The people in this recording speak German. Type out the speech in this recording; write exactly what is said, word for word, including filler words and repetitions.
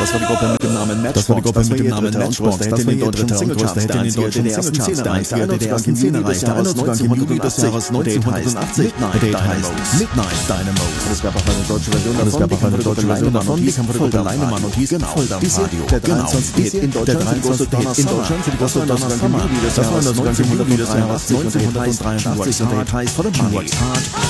Das war die Gruppe mit dem Namen Matchbox. Das war die Gruppe mit dem Namen Matchbox. Das war ihr dritter und größter Hit in den deutschen Singlecharts. Der einzige, der den ersten zehn erreichte. Der Einzugang im Juli des Jahres neunzehnhundertachtzig. Midnight Dynamo. Es gab auch eine deutsche Version davon. Es gab auch eine deutsche Version davon. Die kam von der Gruppe Leinemann und hieß Volldampfradio. Der dreiundzwanzigste Hit in Deutschland für die große Donner Summer. Das war der Juli des Jahres neunzehnhundertdreiundachtzig und der Hit heißt Voll im Party.